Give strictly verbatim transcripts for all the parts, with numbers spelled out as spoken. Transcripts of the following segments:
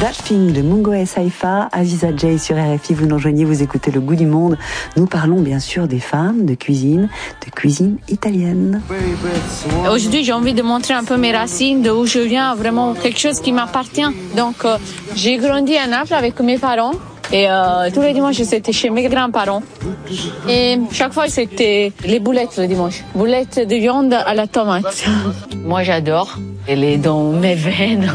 That Thing de Mungo et Saifa, Aziza J sur R F I, vous nous rejoignez, vous écoutez Le Goût du Monde. Nous parlons bien sûr des femmes, de cuisine, de cuisine italienne. Aujourd'hui, j'ai envie de montrer un peu mes racines, d'où je viens, vraiment quelque chose qui m'appartient. Donc, euh, j'ai grandi à Naples avec mes parents. Et euh, tous les dimanches, c'était chez mes grands-parents. Et chaque fois, c'était les boulettes le dimanche. Boulettes de viande à la tomate. Moi, j'adore. Elle est dans mes veines.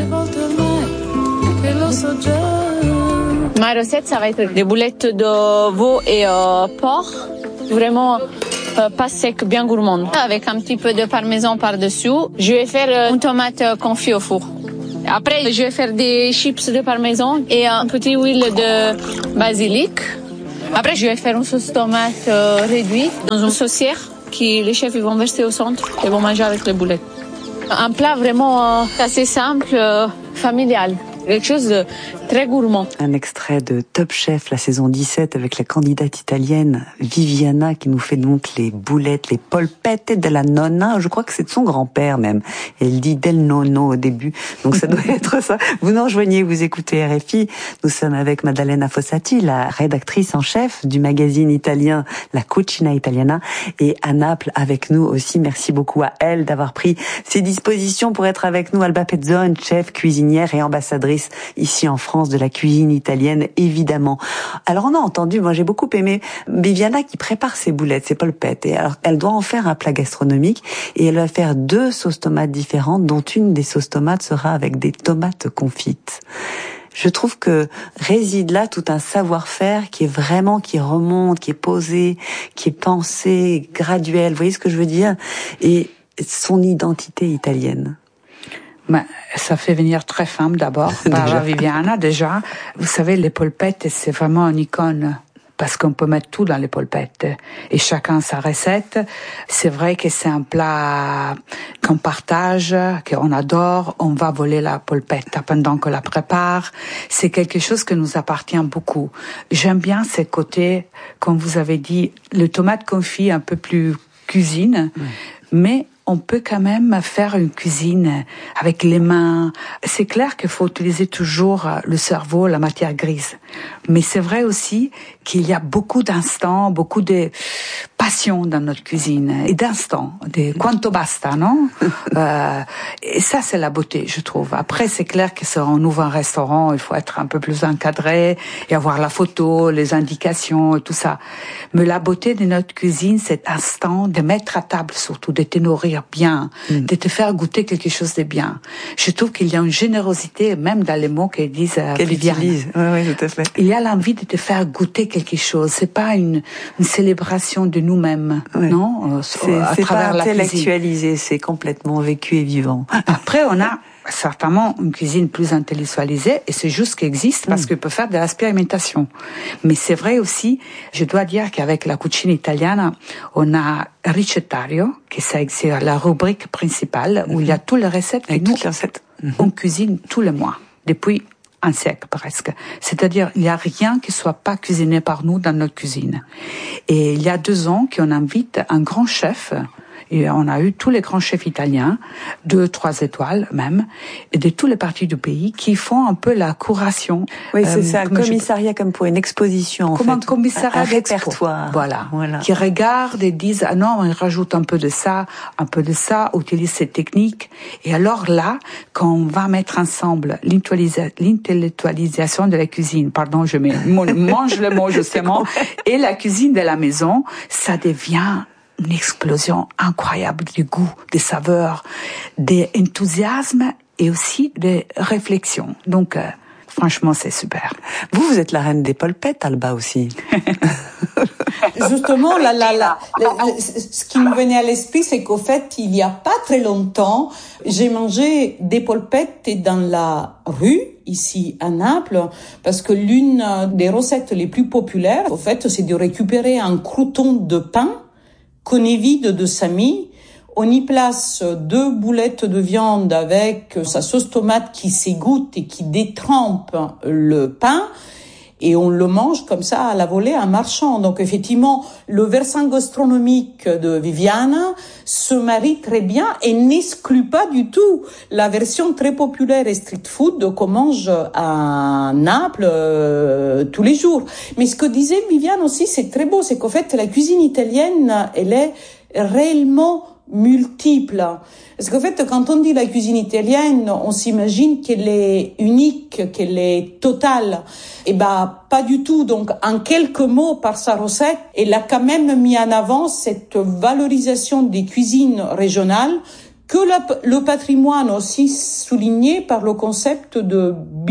Ma recette, ça va être des boulettes de veau et euh, porc. Vraiment euh, pas sec, bien gourmande. Avec un petit peu de parmesan par-dessus. Je vais faire euh, une tomate euh, confit au four. Après, je vais faire des chips de parmesan et un petit huile de basilic. Après, je vais faire une sauce tomate euh, réduite dans une saucière que les chefs ils vont verser au centre et vont manger avec les boulettes. Un plat vraiment euh, assez simple, euh, familial. Quelque chose de très gourmand. Un extrait de Top Chef, la saison dix-sept, avec la candidate italienne Viviana qui nous fait donc les boulettes, les polpette della nonna. Je crois que c'est de son grand-père même. Et elle dit del nonno au début. Donc ça doit être ça. Vous nous rejoignez, vous écoutez R F I. Nous sommes avec Maddalena Fossati, la rédactrice en chef du magazine italien La Cucina Italiana. Et à Naples avec nous aussi. Merci beaucoup à elle d'avoir pris ses dispositions pour être avec nous. Alba Pezzone, chef, cuisinière et ambassadrice ici en France de la cuisine italienne, évidemment. Alors on a entendu, moi j'ai beaucoup aimé Viviana qui prépare ses boulettes, ses polpettes, et alors elle doit en faire un plat gastronomique et elle va faire deux sauces tomates différentes, dont une des sauces tomates sera avec des tomates confites. Je trouve que réside là tout un savoir-faire qui est vraiment, qui remonte, qui est posé, qui est pensé, graduel, vous voyez ce que je veux dire, et son identité italienne. Mais ça fait venir très femme d'abord par déjà. Viviana déjà. Vous savez, les polpettes, c'est vraiment une icône parce qu'on peut mettre tout dans les polpettes et chacun sa recette. C'est vrai que c'est un plat qu'on partage, qu'on adore. On va voler la polpette pendant qu'on la prépare. C'est quelque chose qui nous appartient beaucoup. J'aime bien ces côtés, comme vous avez dit, le tomate confit un peu plus cuisine, mmh. mais on peut quand même faire une cuisine avec les mains. C'est clair qu'il faut utiliser toujours le cerveau, la matière grise. Mais c'est vrai aussi qu'il y a beaucoup d'instants, beaucoup de passion dans notre cuisine. Et d'instants, de quanto basta, non? euh, Et ça, c'est la beauté, je trouve. Après, c'est clair que si on ouvre un restaurant, il faut être un peu plus encadré et avoir la photo, les indications et tout ça. Mais la beauté de notre cuisine, c'est instant de mettre à table surtout, de te nourrir bien, mm. de te faire goûter quelque chose de bien. Je trouve qu'il y a une générosité, même dans les mots qu'elle disent. Qu'elle utilise. Oui, oui, tout à fait. Il y a l'envie de te faire goûter quelque chose. C'est pas une, une célébration de nous-mêmes, oui. non? C'est, à c'est travers pas intellectualisé, c'est complètement vécu et vivant. Après, on a certainement une cuisine plus intellectualisée et c'est juste qu'elle existe parce mm. qu'on peut faire de l'expérimentation. Mais c'est vrai aussi, je dois dire qu'avec la cucina italiana, on a Ricettario, qui c'est la rubrique principale où mm. il y a toutes les recettes et toutes les recettes. Mm-hmm. On cuisine tous les mois, depuis un siècle presque. C'est-à-dire, il n'y a rien qui soit pas cuisiné par nous dans notre cuisine. Et il y a deux ans qu'on invite un grand chef. Et on a eu tous les grands chefs italiens, deux, trois étoiles même, et de tous les parties du pays qui font un peu la curation. Oui, c'est euh, ça, un commissariat je... comme pour une exposition, en comme fait. un commissariat un répertoire. Voilà. voilà. Qui regardent et disent, ah non, on rajoute un peu de ça, un peu de ça, utilise cette technique. Et alors là, quand on va mettre ensemble l'intellectualisation de la cuisine, pardon, je mange le mot justement, et la cuisine de la maison, ça devient une explosion incroyable du goût, des saveurs, d'enthousiasme et aussi de réflexion. Donc, euh, franchement, c'est super. Vous, vous êtes la reine des polpettes, Alba aussi. Justement, la, la, la, la, ce qui me venait à l'esprit, c'est qu'au fait, il y a pas très longtemps, j'ai mangé des polpettes dans la rue, ici à Naples, parce que l'une des recettes les plus populaires, au fait, c'est de récupérer un crouton de pain qu'on évide de sa mie. On y place deux boulettes de viande avec sa sauce tomate qui s'égoutte et qui détrempe le pain. et on le mange comme ça à la volée en marchant. Donc effectivement, le versant gastronomique de Viviana se marie très bien et n'exclut pas du tout la version très populaire et street food qu'on mange à Naples euh, tous les jours. Mais ce que disait Viviane aussi, c'est très beau, c'est qu'en fait la cuisine italienne, elle est réellement multiple. Parce qu'en fait, quand on dit la cuisine italienne, on s'imagine qu'elle est unique, qu'elle est totale. Et ben, pas du tout. Donc, en quelques mots, par sa recette, elle a quand même mis en avant cette valorisation des cuisines régionales que le patrimoine aussi souligné par le concept de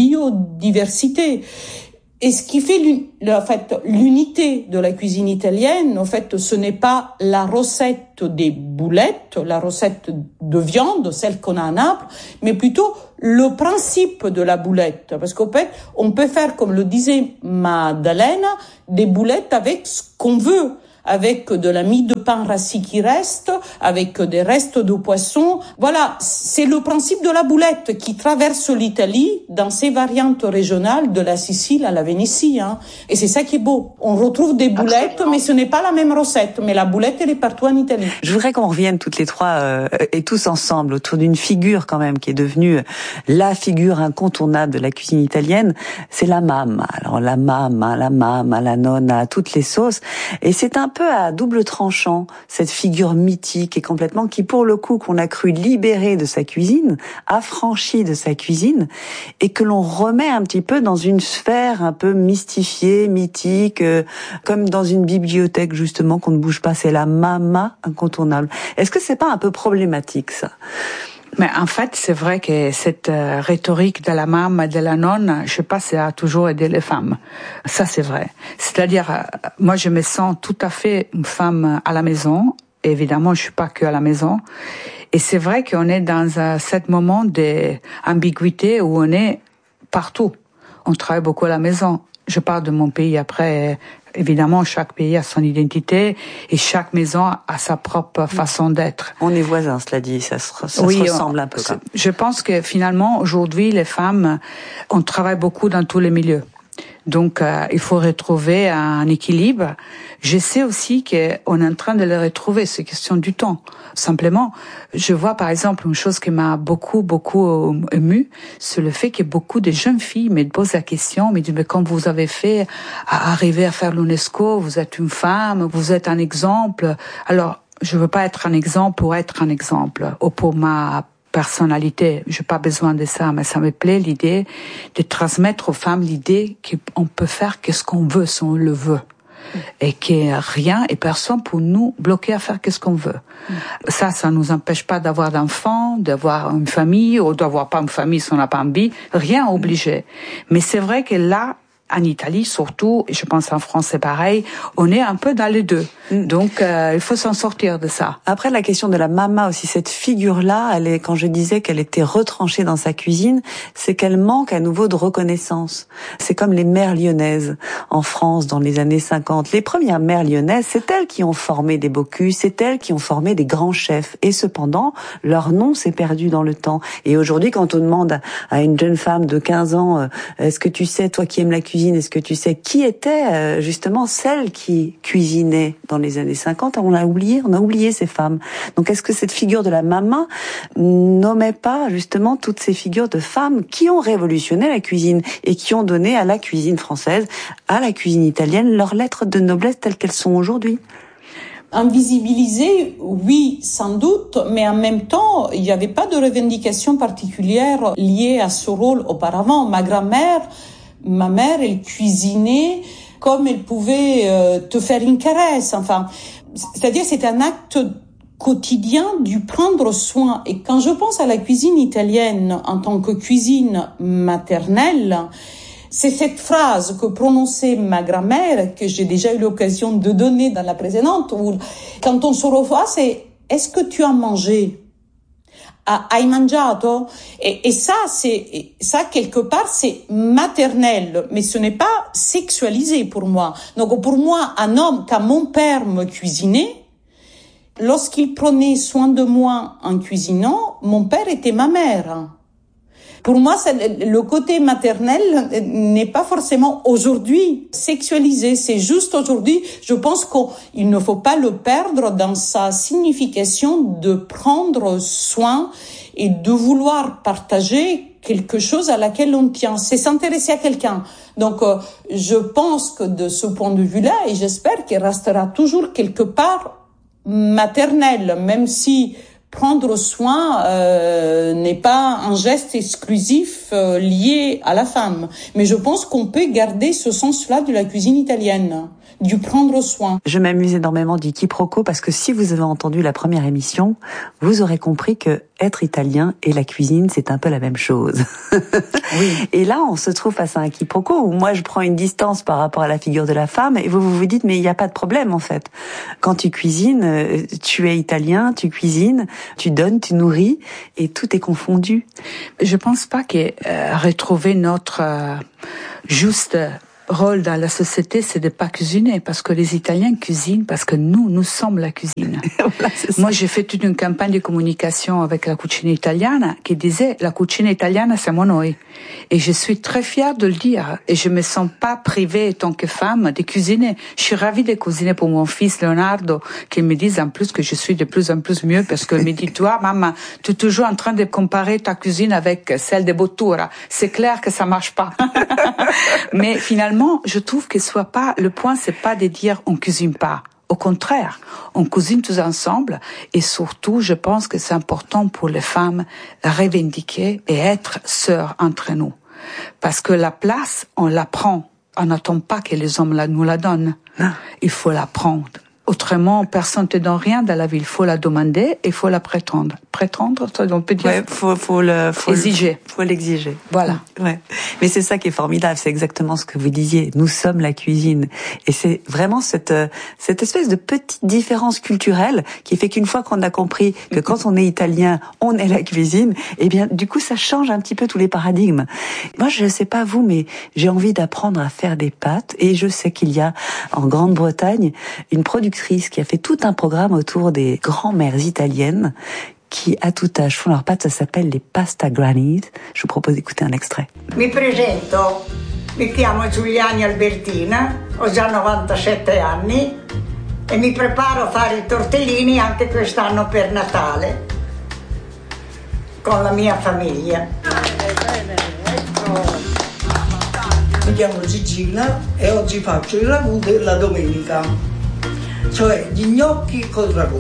biodiversité. Et ce qui fait en fait, l'unité de la cuisine italienne, en fait, ce n'est pas la recette des boulettes, la recette de viande, celle qu'on a à Naples, mais plutôt le principe de la boulette. Parce qu'en fait, on peut faire, comme le disait Maddalena, des boulettes avec ce qu'on veut, avec de la mie de pain rassis qui reste, avec des restes de poisson. Voilà, c'est le principe de la boulette qui traverse l'Italie dans ses variantes régionales de la Sicile à la Vénétie. Hein. Et c'est ça qui est beau. On retrouve des boulettes, Absolument. Mais ce n'est pas la même recette. Mais la boulette, elle est partout en Italie. Je voudrais qu'on revienne toutes les trois euh, et tous ensemble autour d'une figure quand même qui est devenue la figure incontournable de la cuisine italienne. C'est la mamma. Alors la mamma, la mamma, la nonna, toutes les sauces. Et c'est un peu à double tranchant, cette figure mythique et complètement qui, pour le coup, qu'on a cru libérée de sa cuisine, affranchie de sa cuisine, et que l'on remet un petit peu dans une sphère un peu mystifiée, mythique, euh, comme dans une bibliothèque, justement, qu'on ne bouge pas. C'est la mamma incontournable. Est-ce que c'est pas un peu problématique, ça? Mais en fait, c'est vrai que cette euh, rhétorique de la maman, de la nonne, je sais pas, ça a toujours aidé les femmes. Ça, c'est vrai. C'est-à-dire, euh, moi, je me sens tout à fait une femme à la maison. Évidemment, je suis pas que à la maison. Et c'est vrai qu'on est dans euh, ce moment d'ambiguïté où on est partout. On travaille beaucoup à la maison. Je parle de mon pays après. Évidemment, chaque pays a son identité et chaque maison a sa propre façon d'être. On est voisins, cela dit, ça se, ça oui, se ressemble un peu. Quand même. Je pense que finalement, aujourd'hui, les femmes, on travaille beaucoup dans tous les milieux. Donc, euh, il faut retrouver un équilibre. Je sais aussi qu'on est en train de le retrouver, c'est question du temps. Simplement, je vois par exemple une chose qui m'a beaucoup, beaucoup émue, c'est le fait que beaucoup de jeunes filles me posent la question, me disent, mais quand vous avez fait à arriver à faire l'UNESCO, vous êtes une femme, vous êtes un exemple. Alors, je veux pas être un exemple pour être un exemple, ou pour ma personnalité, j'ai pas besoin de ça, mais ça me plaît l'idée de transmettre aux femmes l'idée qu'on peut faire qu'est-ce qu'on veut si on le veut. Et qu'il n'y a rien et personne pour nous bloquer à faire qu'est-ce qu'on veut. Mm. Ça, ça nous empêche pas d'avoir d'enfants, d'avoir une famille, ou d'avoir pas une famille si on n'a pas envie. Rien obligé. Mais c'est vrai que là, en Italie surtout, et je pense en France c'est pareil, on est un peu dans les deux. Donc euh, il faut s'en sortir de ça. Après la question de la mamma aussi, cette figure-là, elle est, quand je disais qu'elle était retranchée dans sa cuisine, c'est qu'elle manque à nouveau de reconnaissance. C'est comme les mères lyonnaises en France dans les années cinquante. Les premières mères lyonnaises, c'est elles qui ont formé des Bocuse, c'est elles qui ont formé des grands chefs. Et cependant, leur nom s'est perdu dans le temps. Et aujourd'hui, quand on demande à une jeune femme de quinze ans, euh, est-ce que tu sais, toi qui aimes la cuisine, est-ce que tu sais qui était euh, justement celle qui cuisinait dans les années cinquante? On l'a oublié, on a oublié ces femmes. Donc est-ce que cette figure de la maman nommait pas justement toutes ces figures de femmes qui ont révolutionné la cuisine et qui ont donné à la cuisine française, à la cuisine italienne, leurs lettres de noblesse telles qu'elles sont aujourd'hui? Invisibilisé, oui, sans doute, mais en même temps, il n'y avait pas de revendication particulière liée à ce rôle auparavant. Ma grand-mère, ma mère, elle cuisinait comme elle pouvait euh, te faire une caresse. Enfin, c'est-à-dire c'est un acte quotidien du prendre soin. Et quand je pense à la cuisine italienne en tant que cuisine maternelle, c'est cette phrase que prononçait ma grand-mère, que j'ai déjà eu l'occasion de donner dans la précédente, où quand on se revoit, c'est « Est-ce que tu as mangé ?» Hai mangiato? Et, et ça, c'est, ça, quelque part, c'est maternel, mais ce n'est pas sexualisé pour moi. Donc, pour moi, un homme, quand mon père me cuisinait, lorsqu'il prenait soin de moi en cuisinant, mon père était ma mère. Pour moi, c'est, le côté maternel n'est pas forcément aujourd'hui sexualisé. C'est juste aujourd'hui, je pense qu'il ne faut pas le perdre dans sa signification de prendre soin et de vouloir partager quelque chose à laquelle on tient. C'est s'intéresser à quelqu'un. Donc, euh, je pense que de ce point de vue-là, et j'espère qu'il restera toujours quelque part maternel, même si prendre soin euh, n'est pas un geste exclusif euh, lié à la femme. Mais je pense qu'on peut garder ce sens-là de la cuisine italienne, du prendre soin. Je m'amuse énormément du quiproquo parce que si vous avez entendu la première émission, vous aurez compris que être italien et la cuisine, c'est un peu la même chose. Oui. Et là, on se trouve face à un quiproquo où moi, je prends une distance par rapport à la figure de la femme et vous vous, vous dites, mais il n'y a pas de problème en fait. Quand tu cuisines, tu es italien, tu cuisines, tu donnes, tu nourris et tout est confondu. Je pense pas que euh, retrouver notre euh, juste rôle dans la société, c'est de pas cuisiner, parce que les Italiens cuisinent, parce que nous, nous sommes la cuisine. Voilà, moi, j'ai fait toute une campagne de communication avec la cucina italiana qui disait, la cucina italiana, siamo noi. Et je suis très fière de le dire. Et je me sens pas privée, en tant que femme, de cuisiner. Je suis ravie de cuisiner pour mon fils Leonardo, qui me dit en plus que je suis de plus en plus mieux, parce qu'il me dit, toi, maman, tu es toujours en train de comparer ta cuisine avec celle de Bottura. C'est clair que ça marche pas. Mais finalement, je trouve que soit pas, le point, c'est pas de dire on cuisine pas. Au contraire, on cuisine tous ensemble et surtout, je pense que c'est important pour les femmes revendiquer et être sœurs entre nous. Parce que la place, on la prend. On n'attend pas que les hommes la, nous la donnent. Il faut la prendre. Autrement, personne ne te donne rien dans la vie. Il faut la demander et il faut la prétendre. Prétendre, on peut dire. Ouais, faut, faut le, faut exiger. Le, faut l'exiger. Voilà. Ouais. Mais c'est ça qui est formidable. C'est exactement ce que vous disiez. Nous sommes la cuisine. Et c'est vraiment cette, cette espèce de petite différence culturelle qui fait qu'une fois qu'on a compris que quand on est italien, on est la cuisine, eh bien, du coup, ça change un petit peu tous les paradigmes. Moi, je sais pas vous, mais j'ai envie d'apprendre à faire des pâtes et je sais qu'il y a en Grande-Bretagne une production qui a fait tout un programme autour des grand-mères italiennes qui, à tout âge, font leurs pâtes. Ça s'appelle les pasta grannies. Je vous propose d'écouter un extrait. Mi presento, mi chiamo Giuliani Albertina, ho già novantasette anni e mi preparo a fare i tortellini anche quest'anno per Natale con la mia famiglia. Mi chiamo Gigina e oggi faccio il ragù della domenica. Cioè gli gnocchi col ragù.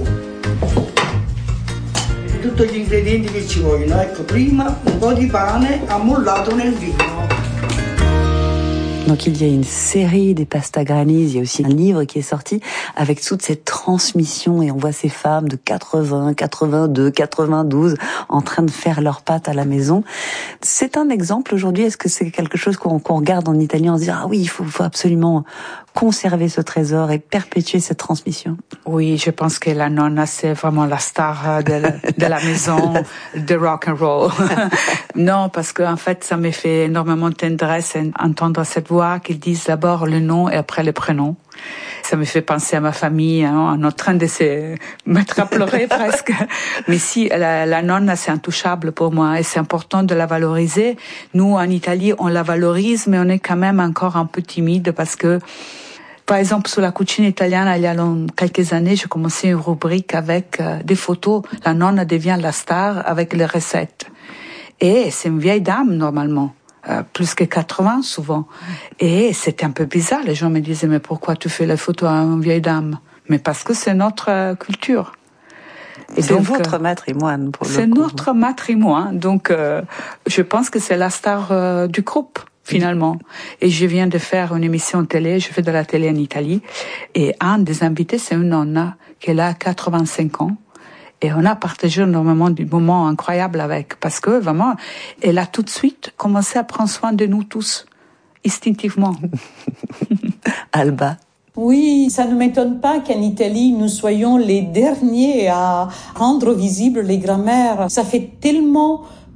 Tutti gli ingredienti che ci vogliono, ecco, prima un po' di pane ammollato nel vino. Donc il y a une série des pasta grannies, il y a aussi un livre qui est sorti avec toute cette transmission et on voit ces femmes de quatre-vingts, quatre-vingt-deux, quatre-vingt-douze en train de faire leurs pâtes à la maison. C'est un exemple aujourd'hui, est-ce que c'est quelque chose qu'on, qu'on regarde en italien en se disant ah oui, il faut, faut absolument conserver ce trésor et perpétuer cette transmission? Oui, je pense que la nonna, c'est vraiment la star de la, de la maison de rock and roll. Non, parce que en fait, ça me fait énormément de tendresse d'entendre cette voix qu'ils disent d'abord le nom et après le prénom. Ça me fait penser à ma famille, hein, en train de se mettre à pleurer presque. Mais si, la, la nonna, c'est intouchable pour moi et c'est important de la valoriser. Nous, en Italie, on la valorise, mais on est quand même encore un peu timide parce que, par exemple, sur la cucina italienne, il y a quelques années, j'ai commencé une rubrique avec euh, des photos. La nonna devient la star avec les recettes. Et c'est une vieille dame, normalement. Euh, plus que quatre-vingts souvent. Et c'était un peu bizarre. Les gens me disaient, mais pourquoi tu fais la photo à une vieille dame? Mais parce que c'est notre euh, culture. Et c'est donc, votre matrimoine, pour le c'est coup. notre matrimoine. Donc, euh, je pense que c'est la star euh, du groupe, finalement. Et je viens de faire une émission télé, je fais de la télé en Italie. Et un des invités, c'est une nonna qui a quatre-vingt-cinq ans. Et on a partagé énormément de moments incroyables avec, parce que vraiment, elle a tout de suite commencé à prendre soin de nous tous, instinctivement. Alba. Oui, ça ne m'étonne pas qu'en Italie, nous soyons les derniers à rendre visibles les grands-mères. Ça fait tellement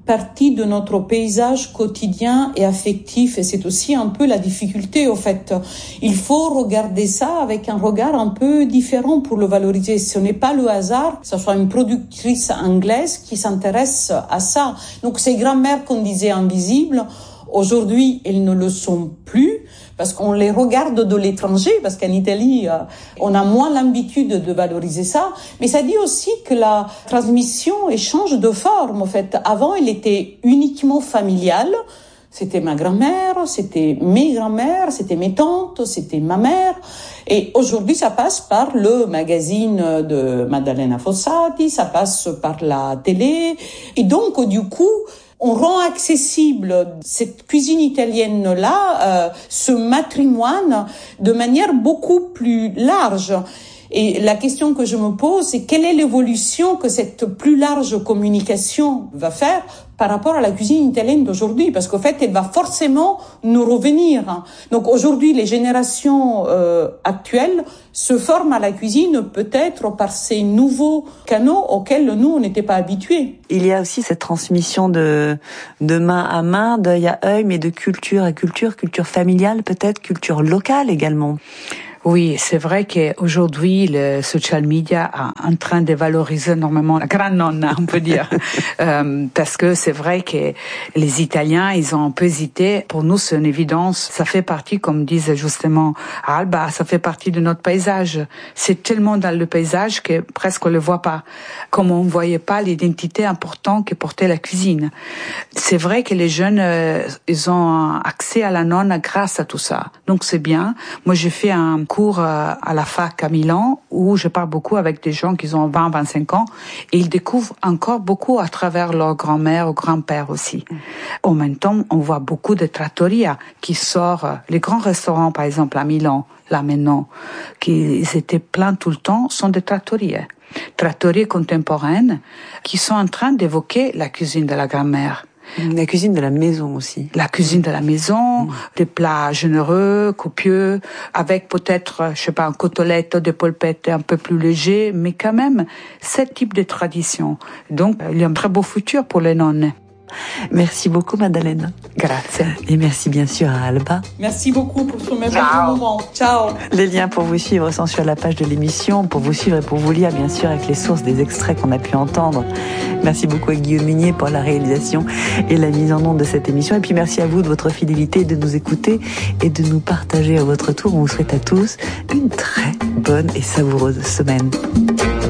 partie de notre paysage quotidien et affectif, et c'est aussi un peu la difficulté au fait. Il faut regarder ça avec un regard un peu différent pour le valoriser. Ce n'est pas le hasard que ce soit une productrice anglaise qui s'intéresse à ça. Donc ces grands-mères qu'on disait invisibles, aujourd'hui elles ne le sont plus, parce qu'on les regarde de l'étranger, parce qu'en Italie, euh, on a moins l'habitude de valoriser ça. Mais ça dit aussi que la transmission change de forme, en fait. Avant, elle était uniquement familiale. C'était ma grand-mère, c'était mes grand-mères, c'était mes tantes, c'était ma mère. Et aujourd'hui, ça passe par le magazine de Maddalena Fossati, ça passe par la télé. Et donc, du coup, on rend accessible cette cuisine italienne-là, euh, ce matrimoine, de manière beaucoup plus large. Et la question que je me pose, c'est quelle est l'évolution que cette plus large communication va faire par rapport à la cuisine italienne d'aujourd'hui, parce qu'en fait, elle va forcément nous revenir. Donc aujourd'hui, les générations euh, actuelles se forment à la cuisine peut-être par ces nouveaux canaux auxquels nous, on n'était pas habitués. Il y a aussi cette transmission de, de main à main, d'œil à œil, mais de culture à culture, culture familiale peut-être, culture locale également. Oui, c'est vrai qu'aujourd'hui, le social media est en train de valoriser énormément la grande-nonna, on peut dire. euh, parce que c'est vrai que les Italiens, ils ont un peu hésité. Pour nous, c'est une évidence. Ça fait partie, comme disait justement Alba, ça fait partie de notre paysage. C'est tellement dans le paysage que presque on le voit pas. Comme on ne voyait pas l'identité importante que portait la cuisine. C'est vrai que les jeunes, euh, ils ont accès à la nonna grâce à tout ça. Donc c'est bien. Moi, j'ai fait un cours à la fac à Milan où je parle beaucoup avec des gens qui ont vingt à vingt-cinq ans et ils découvrent encore beaucoup à travers leur grand-mère ou grand-père aussi. En même temps, on voit beaucoup de trattoria qui sortent, les grands restaurants par exemple à Milan, là maintenant, qui étaient pleins tout le temps, sont des trattoria. Trattoria contemporaines qui sont en train d'évoquer la cuisine de la grand-mère. La cuisine de la maison aussi. La cuisine de la maison, mmh. des plats généreux, copieux, avec peut-être, je sais pas, un côtelette, des polpettes un peu plus légers, mais quand même, ce type de tradition. Donc, il y a un très beau futur pour les nonnes. Merci beaucoup, Maddalena. Grazie. Et merci bien sûr à Alba. Merci beaucoup pour ce merveilleux moment. Ciao. Les liens pour vous suivre sont sur la page de l'émission, pour vous suivre et pour vous lire, bien sûr, avec les sources des extraits qu'on a pu entendre. Merci beaucoup à Guillaume Munier pour la réalisation et la mise en onde de cette émission. Et puis merci à vous de votre fidélité, de nous écouter et de nous partager à votre tour. On vous souhaite à tous une très bonne et savoureuse semaine.